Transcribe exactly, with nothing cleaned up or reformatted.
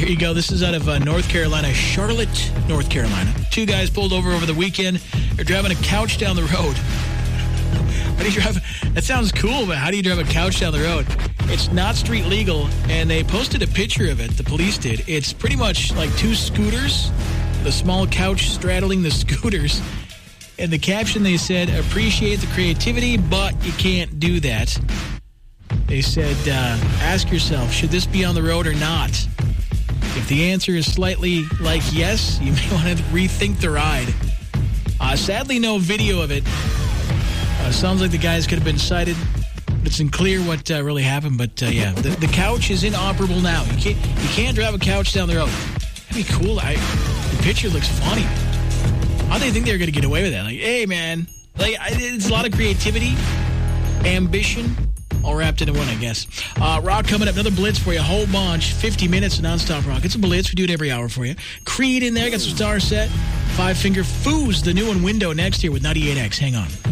Here you go. This is out of uh, North Carolina, Charlotte, North Carolina. Two guys pulled over over the weekend. They're driving a couch down the road. How do you drive? That sounds cool, but how do you drive a couch down the road? It's not street legal, and they posted a picture of it. The police did. It's pretty much like two scooters, the small couch straddling the scooters. And the caption, they said, appreciate the creativity, but you can't do that. They said, uh, ask yourself, should this be on the road or not? If the answer is slightly like yes, you may want to rethink the ride. Uh, sadly, no video of it. Uh, sounds like the guys could have been cited. It's unclear what uh, really happened, but uh, yeah, the, the couch is inoperable now. You can't you can't drive a couch down the road. That'd be cool. I, the picture looks funny. How do they think they're going to get away with that? Like, hey, man, like I, it's a lot of creativity, ambition, all wrapped into one, I guess. Uh, rock coming up, another blitz for you, a whole bunch, fifty minutes of nonstop rock. It's a blitz. We do it every hour for you. Creed in there, got some star set. Five Finger Foos, the new one, Window, next here with ninety-eight X. Hang on.